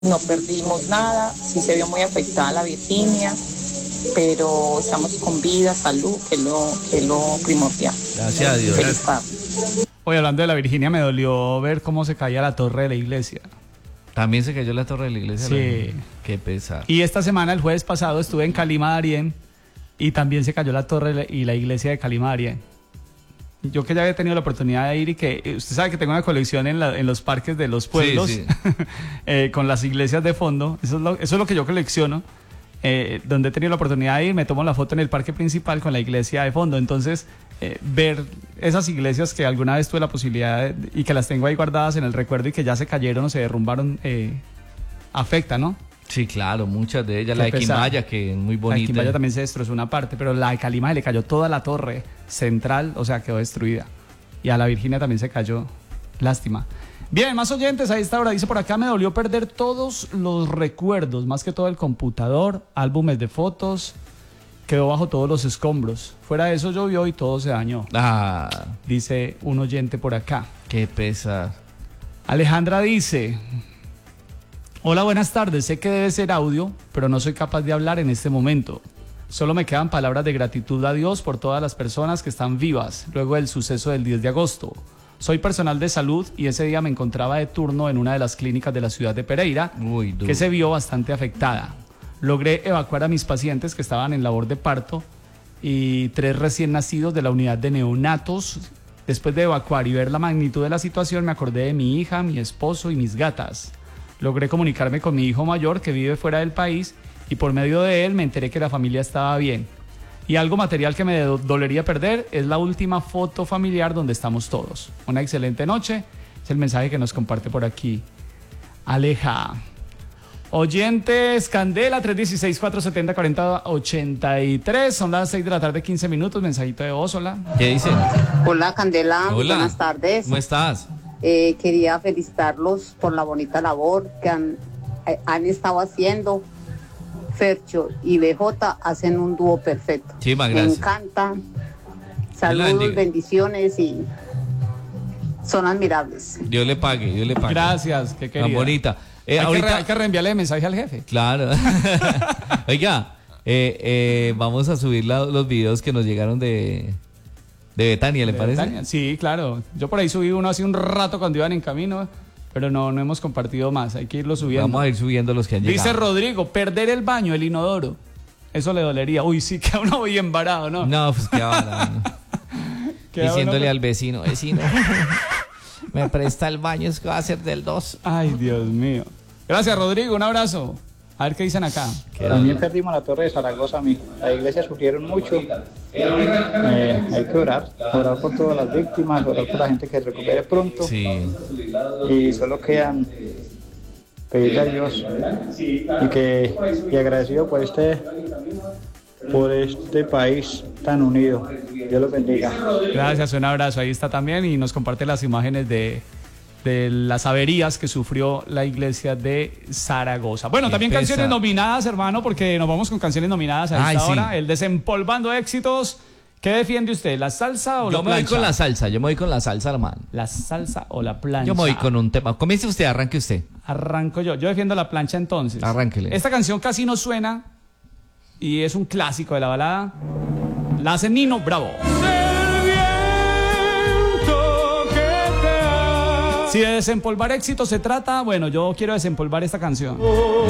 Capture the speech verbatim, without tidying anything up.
No perdimos nada, sí se vio muy afectada la Virginia, pero estamos con vida, salud, que es lo, que es lo primordial. Gracias a Dios. Feliz tarde. Hoy hablando de la Virginia, me dolió ver cómo se caía la torre de la iglesia. También se cayó la torre de la iglesia. Sí. La... Qué pesar. Y esta semana, el jueves pasado, estuve en Calima, Darién, y también se cayó la torre y la iglesia de Calima, Darién. Yo que ya había tenido la oportunidad de ir y que usted sabe que tengo una colección en, la, en los parques de los pueblos, sí, sí. eh, con las iglesias de fondo. Eso es lo, eso es lo que yo colecciono. Eh, donde he tenido la oportunidad de ir, me tomo la foto en el parque principal con la iglesia de fondo. Entonces, eh, ver esas iglesias que alguna vez tuve la posibilidad de, y que las tengo ahí guardadas en el recuerdo y que ya se cayeron o se derrumbaron, eh, afecta, ¿no? Sí, claro, muchas de ellas. Qué la de pesar. Quimbaya, que es muy bonita. La de Quimbaya también se destrozó una parte, pero la de Calima se le cayó toda la torre central, o sea, quedó destruida. Y a la Virginia también se cayó. Lástima. Bien, más oyentes a esta hora. Dice por acá, me dolió perder todos los recuerdos, más que todo el computador, álbumes de fotos, quedó bajo todos los escombros. Fuera de eso llovió y todo se dañó. Ah, dice un oyente por acá. Qué pesar. Alejandra dice: hola, buenas tardes, sé que debe ser audio, pero no soy capaz de hablar en este momento. Solo me quedan palabras de gratitud a Dios por todas las personas que están vivas luego del suceso del diez de agosto. Soy personal de salud y ese día me encontraba de turno en una de las clínicas de la ciudad de Pereira, Uy, que se vio bastante afectada. Logré evacuar a mis pacientes que estaban en labor de parto y tres recién nacidos de la unidad de neonatos. Después de evacuar y ver la magnitud de la situación, me acordé de mi hija, mi esposo y mis gatas. Logré comunicarme con mi hijo mayor que vive fuera del país y por medio de él me enteré que la familia estaba bien. Y algo material que me do- dolería perder es la última foto familiar donde estamos todos. Una excelente noche, es el mensaje que nos comparte por aquí Aleja. Oyentes, Candela, tres uno seis, cuatro siete cero, cuatro cero ocho tres, son las seis de la tarde, quince minutos, mensajito de voz, hola. ¿Qué dicen? Hola, Candela, Hola. buenas tardes. ¿Cómo estás? Eh, quería felicitarlos por la bonita labor que han, eh, han estado haciendo. Fercho y B J hacen un dúo perfecto. Sí, más Me gracias. encanta. Dios la Saludos, bendiga. bendiciones y son admirables. Dios le pague, Dios le pague. Gracias, qué querida. Tan bonita. Eh, hay, ahorita... que re- hay que reenviarle mensaje al jefe. Claro. Oiga, eh, eh, vamos a subir la- los videos que nos llegaron de, de Betania, ¿le ¿De parece? Betania? Sí, claro. Yo por ahí subí uno hace un rato cuando iban en camino, pero no, no hemos compartido más. Hay que irlo subiendo. Vamos a ir subiendo los que han llegado. Dice Rodrigo, perder el baño, el inodoro. Eso le dolería. Uy, sí, queda uno bien varado, ¿no? No, pues qué barato. Queda Diciéndole uno- al vecino, vecino, me presta el baño, es que va a ser del dos. Ay, Dios mío. Gracias, Rodrigo. Un abrazo. A ver qué dicen acá. También perdimos la torre de Zaragoza, mi. La iglesia sufrieron mucho. Eh, hay que orar, orar por todas las víctimas, orar por la gente que se recupere pronto. Sí. Y solo quedan pedirle a Dios y que y agradecido por este por este país tan unido. Dios los bendiga. Gracias, un abrazo. Ahí está también y nos comparte las imágenes de, de las averías que sufrió la iglesia de Zaragoza. Bueno, Qué también pesa. canciones nominadas, hermano, porque nos vamos con canciones nominadas a Ay, esta sí. hora. El Desempolvando Éxitos. ¿Qué defiende usted? ¿La salsa o Yo la me voy plancha? con la salsa, yo me voy con la salsa, hermano. ¿La salsa o la plancha? Yo me voy con un tema. Comience usted, arranque usted. Arranco yo. Yo defiendo la plancha entonces. Arránquele. Esta canción casi no suena y es un clásico de la balada. La hace Nino Bravo. Si de desempolvar éxito se trata, bueno, yo quiero desempolvar esta canción.